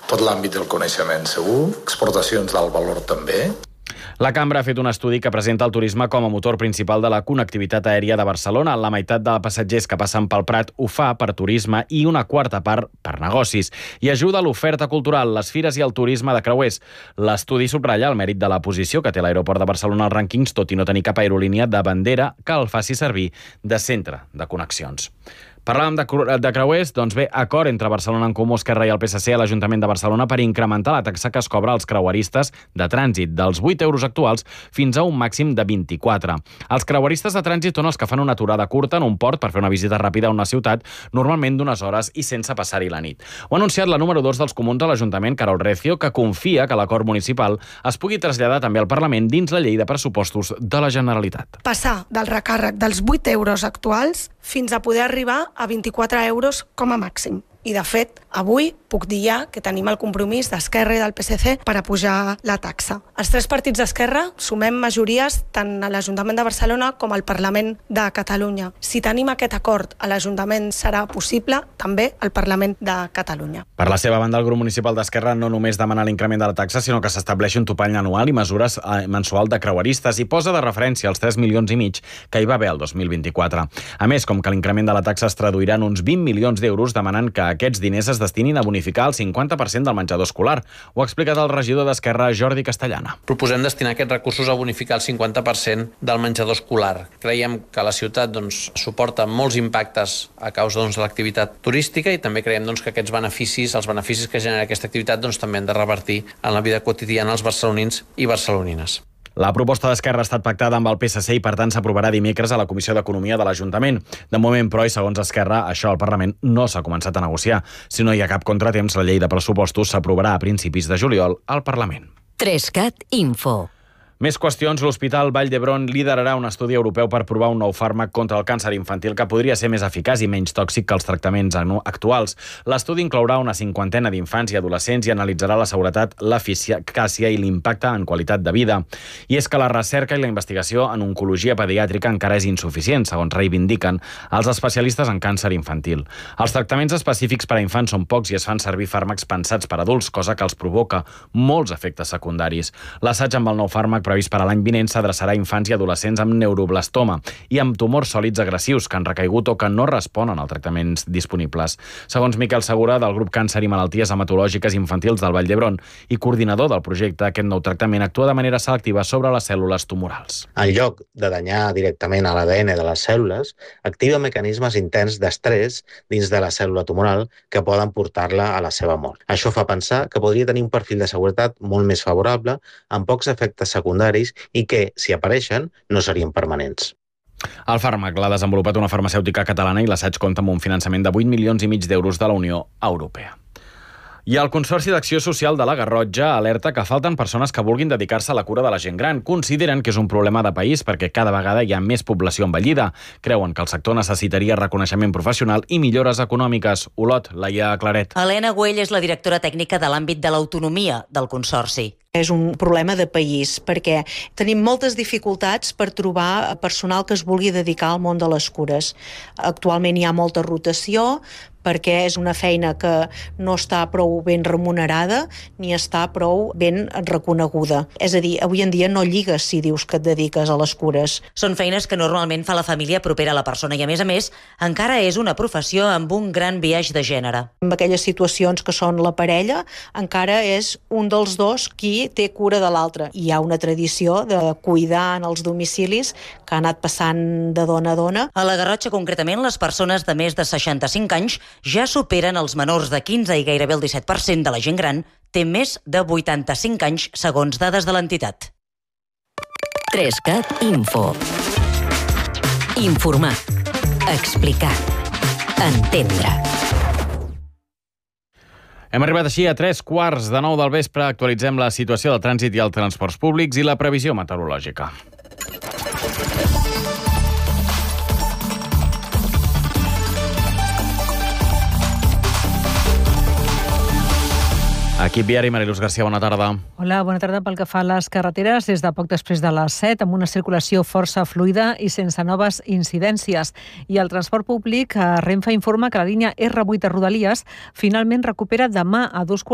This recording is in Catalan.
tot l'àmbit del coneixement segur, exportacions d'alt valor també. La Cambra ha fet un estudi que presenta el turisme com a motor principal de la connectivitat aèria de Barcelona. La meitat de passatgers que passen pel Prat ho fa per turisme i una quarta part per negocis. I ajuda l'oferta cultural, les fires i el turisme de creuers. L'estudi subratlla el mèrit de la posició que té l'aeroport de Barcelona als rànquings, tot i no tenir cap aerolínia de bandera que el faci servir de centre de connexions. Parlàvem de creuers, doncs bé, acord entre Barcelona en Comú, Esquerra i el PSC a l'Ajuntament de Barcelona per incrementar la taxa que es cobra als creueristes de trànsit dels 8 euros actuals fins a un màxim de 24. Els creueristes de trànsit són els que fan una aturada curta en un port per fer una visita ràpida a una ciutat, normalment d'unes hores i sense passar-hi la nit. Ho ha anunciat la número 2 dels comuns a l'Ajuntament, Carol Recio, que confia que l'acord municipal es pugui traslladar també al Parlament dins la llei de pressupostos de la Generalitat. Passar del recàrrec dels 8 euros actuals fins a poder arribar a 24 euros com a màxim. I, de fet, avui puc dir ja que tenim el compromís d'Esquerra i del PSC per a pujar la taxa. Els 3 partits d'Esquerra sumem majories tant a l'Ajuntament de Barcelona com al Parlament de Catalunya. Si tenim aquest acord a l'Ajuntament serà possible també al Parlament de Catalunya. Per la seva banda, el grup municipal d'Esquerra no només demana l'increment de la taxa, sinó que s'estableixi un topall anual i mesures mensual de creueristes i posa de referència els 3,5 milions que hi va haver el 2024. A més, com que l'increment de la taxa es traduirà en uns 20 milions d'euros, demanant que aquests diners es destinin a bonificar el 50% del menjador escolar. Ho ha explicat el regidor d'Esquerra, Jordi Castellana. Proposem destinar aquests recursos a bonificar el 50% del menjador escolar. Creiem que la ciutat suporta molts impactes a causa de l'activitat turística i també creiem que aquests beneficis, els beneficis que genera aquesta activitat, també han de revertir en la vida quotidiana als barcelonins i barcelonines. La proposta d'Esquerra ha estat pactada amb el PSC i, per tant, s'aprovarà dimecres a la Comissió d'Economia de l'Ajuntament. De moment, però, i segons Esquerra, això al Parlament no s'ha començat a negociar. Si no hi ha cap contratemps, la llei de pressupostos s'aprovarà a principis de juliol al Parlament. 3CAT Info. Més qüestions. L'Hospital Vall d'Hebron liderarà un estudi europeu per provar un nou fàrmac contra el càncer infantil que podria ser més eficaç i menys tòxic que els tractaments actuals. L'estudi inclourà una 50ena d'infants i adolescents i analitzarà la seguretat, l'eficàcia i l'impacte en qualitat de vida. I és que la recerca i la investigació en oncologia pediàtrica encara és insuficient, segons reivindiquen els especialistes en càncer infantil. Els tractaments específics per a infants són pocs i es fan servir fàrmacs pensats per adults, cosa que els provoca molts efectes secundaris. L'assaig amb el nou fàrmac previst per a l'any vinent s'adreçarà a infants i adolescents amb neuroblastoma i amb tumors sòlids agressius que han recaigut o que no responen als tractaments disponibles. Segons Miquel Segura, del grup Càncer i Malalties Hematològiques Infantils del Vall d'Hebron i coordinador del projecte, aquest nou tractament actua de manera selectiva sobre les cèl·lules tumorals. En lloc de danyar directament a l'ADN de les cèl·lules, activa mecanismes intens d'estrès dins de la cèl·lula tumoral que poden portar-la a la seva mort. Això fa pensar que podria tenir un perfil de seguretat molt més favorable, amb pocs efectes secundaris i que, si apareixen, no serien permanents. El fàrmac l'ha desenvolupat una farmacèutica catalana i l'assaig compta amb un finançament de 8,5 milions d'euros de la Unió Europea. I el Consorci d'Acció Social de la Garrotxa alerta que falten persones que vulguin dedicar-se a la cura de la gent gran. Consideren que és un problema de país perquè cada vegada hi ha més població envellida. Creuen que el sector necessitaria reconeixement professional i millores econòmiques. Olot, Laia Claret. Helena Güell és la directora tècnica de l'àmbit de l'autonomia del Consorci. És un problema de país, perquè tenim moltes dificultats per trobar personal que es vulgui dedicar al món de les cures. Actualment hi ha molta rotació, perquè és una feina que no està prou ben remunerada ni està prou ben reconeguda. És a dir, avui en dia no lligues si dius que et dediques a les cures. Són feines que normalment fa la família propera a la persona i, a més, encara és una professió amb un gran biaix de gènere. En aquelles situacions que són la parella, encara és un dels dos qui té cura de l'altre. Hi ha una tradició de cuidar en els domicilis que ha anat passant de dona a dona. A la Garrotxa, concretament, les persones de més de 65 anys ja superen els menors de 15 i gairebé el 17% de la gent gran té més de 85 anys, segons dades de l'entitat. 3CAT Info. Informar. Explicar. Entendre. Hem arribat així a 3:15 del vespre. Actualitzem la situació del trànsit i els transports públics i la previsió meteorològica. Equip viari, Mariluz García, bona tarda. Hola, bona tarda. Pel que fa a les carreteres, des de poc després de les 7, amb una circulació força fluida i sense noves incidències. I el transport públic, Renfe informa que la línia R8 de Rodalies finalment recupera demà a 2